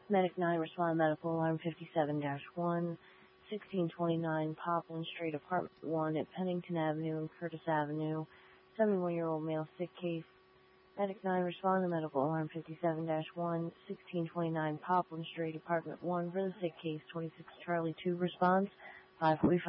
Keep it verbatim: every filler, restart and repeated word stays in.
Medic nine, respond medical alarm fifty-seven dash one, sixteen twenty-nine Poplin Street, apartment one at Pennington Avenue and Curtis Avenue. seventy-one-year-old male sick case. Medic nine, respond to medical alarm fifty-seven dash one, sixteen twenty-nine Poplin Street, apartment one for the sick case. twenty-six Charlie two response. five forty-five